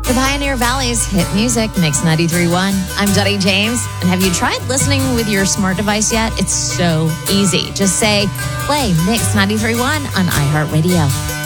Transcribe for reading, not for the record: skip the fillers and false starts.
The Pioneer Valley's hit music, Mix 93.1. I'm Dottie James. And have you tried listening with your smart device yet? It's so easy. Just say, play Mix 93.1 on iHeartRadio.